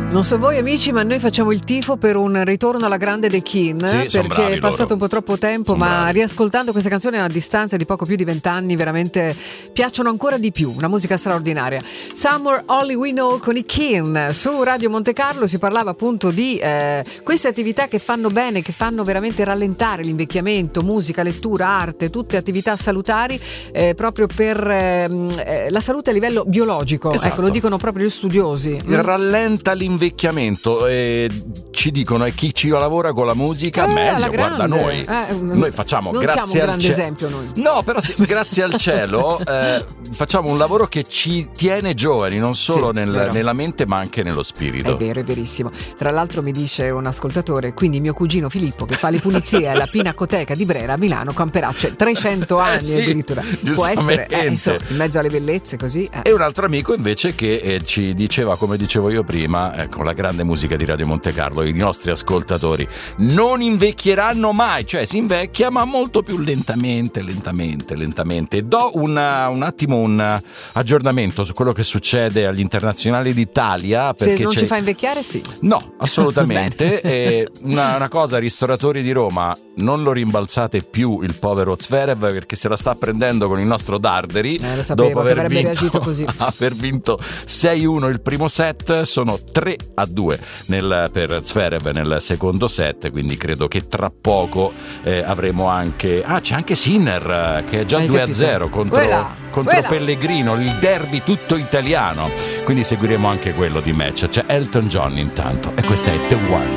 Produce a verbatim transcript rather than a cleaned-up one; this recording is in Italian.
Non so voi amici, ma noi facciamo il tifo per un ritorno alla grande dei Keane, sì, perché è passato loro. un po' troppo tempo, Son ma bravi. riascoltando questa canzone a distanza di poco più di vent'anni veramente piacciono ancora di più, una musica straordinaria. Somewhere Only We Know con i Keane. Su Radio Monte Carlo si parlava appunto di eh, queste attività che fanno bene, che fanno veramente rallentare l'invecchiamento, musica, lettura, arte, tutte attività salutari eh, proprio per eh, la salute a livello biologico. Esatto. Ecco, lo dicono proprio gli studiosi. Rallenta l'invecchiamento, e ci dicono e chi ci lavora con la musica Eh, alla meglio, guarda grande. noi Eh, noi facciamo non grazie siamo un al grande ce- esempio noi. no però sì, grazie al cielo eh, facciamo un lavoro che ci tiene giovani, non solo Sì, nel- vero. nella mente ma anche nello È spirito. vero, è verissimo. Tra l'altro mi dice un ascoltatore, quindi mio cugino Filippo che fa le pulizie alla Pinacoteca di Brera a Milano camperà, cioè trecento anni Eh sì, addirittura. Può essere eh, giustamente. insomma, in mezzo alle bellezze così. eh. E un altro amico invece che eh, ci diceva, come dicevo io prima, eh, con la grande musica di Radio Monte Carlo, i nostri ascoltatori non invecchieranno mai, cioè si invecchia ma molto più lentamente, lentamente, lentamente. Do una, un attimo un aggiornamento su quello che succede agli internazionali d'Italia. Se Perché non c'è... ci fa invecchiare, sì. No, assolutamente. E una, una cosa, ristoratori di Roma, non lo rimbalzate più il povero Zverev perché se la sta prendendo con il nostro Darderi. Eh, lo sapevo dopo che aver avrebbe vinto, reagito così. aver vinto sei uno il primo set, sono tre a due nel, per Zverev nel secondo set, quindi credo che tra poco eh, avremo anche ah c'è anche Sinner eh, che è già Hai due a capito? zero contro, Quella, contro quella. Pellegrino, il derby tutto italiano, quindi seguiremo anche quello di match. C'è Elton John intanto e questa è The One.